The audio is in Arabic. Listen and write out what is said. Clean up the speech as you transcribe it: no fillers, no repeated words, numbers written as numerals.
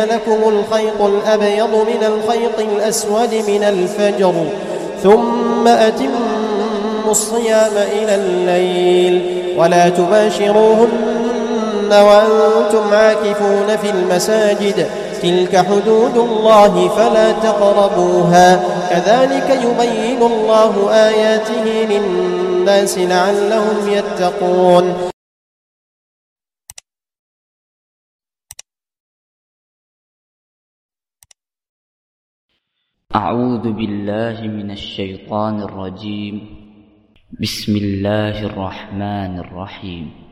لكم الخيط الأبيض من الخيط الأسود من الفجر ثم أتموا الصيام إلى الليل ولا تباشروهن وأنتم عاكفون في المساجد تلك حدود الله فلا تقربوها كذلك يبين الله آياته للناس لعلهم يتقون. أعوذ بالله من الشيطان الرجيم. بسم الله الرحمن الرحيم.